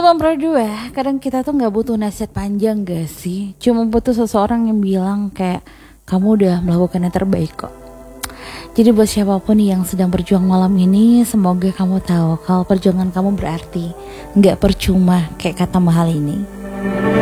Sobat Berdua, kadang kita tuh gak butuh nasihat panjang gak sih? Cuma butuh seseorang yang bilang kayak, kamu udah melakukan yang terbaik kok. Jadi buat siapapun yang sedang berjuang malam ini, semoga kamu tahu kalau perjuangan kamu berarti gak percuma kayak kata mahal ini.